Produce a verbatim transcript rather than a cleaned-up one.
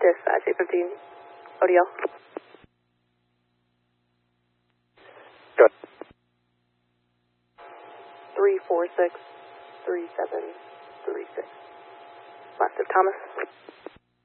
Dispatch eight fifteen, O D L. Good. three four six, three seven three six. Last of Thomas.